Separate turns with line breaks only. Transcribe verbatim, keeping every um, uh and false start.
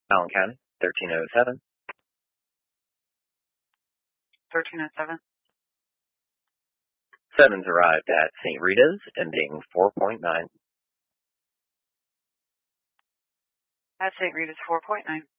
Allen County, thirteen oh seven.
thirteen oh seven.
Seven's arrived at Saint Rita's, ending four point nine.
At Saint Rita's four point nine.